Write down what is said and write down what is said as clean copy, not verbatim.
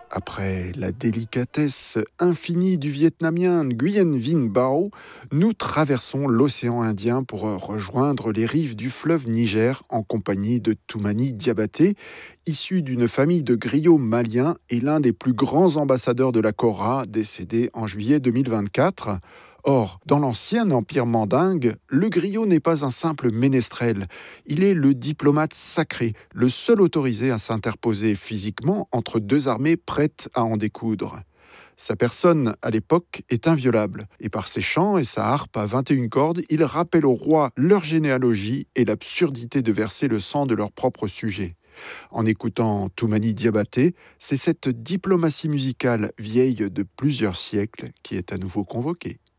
Après la délicatesse infinie du Vietnamien Nguyen Vinh Bao, nous traversons l'océan Indien pour rejoindre les rives du fleuve Niger en compagnie de Toumani Diabaté, issu d'une famille de griots maliens et l'un des plus grands ambassadeurs de la Kora, décédé en juillet 2024. Or, dans l'ancien empire mandingue, le griot n'est pas un simple ménestrel. Il est le diplomate sacré, le seul autorisé à s'interposer physiquement entre deux armées prêtes à en découdre. Sa personne, à l'époque, est inviolable, et par ses chants et sa harpe à 21 cordes, il rappelle aux rois leur généalogie et l'absurdité de verser le sang de leurs propres sujets. En écoutant Toumani Diabaté, c'est cette diplomatie musicale vieille de plusieurs siècles qui est à nouveau convoquée.